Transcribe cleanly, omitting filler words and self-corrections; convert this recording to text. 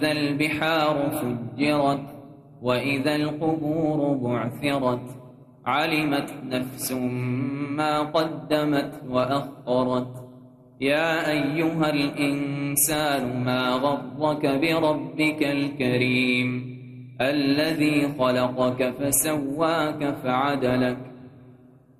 البحار فجرت وإذا القبور بعثرت علمت نفس ما قدمت وأخرت يا أيها الإنسان ما غرك بربك الكريم الذي خلقك فسواك فعدلك